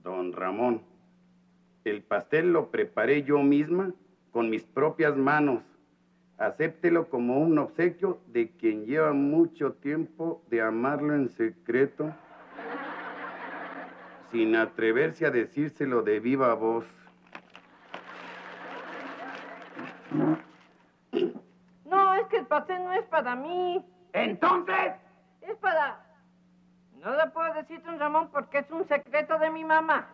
Don Ramón, el pastel lo preparé yo misma con mis propias manos. Acéptelo como un obsequio de quien lleva mucho tiempo de amarlo en secreto, sin atreverse a decírselo de viva voz. No, es que el pastel no es para mí. ¿Entonces? Es para... No le puedo decir, don Ramón, porque es un secreto de mi mamá.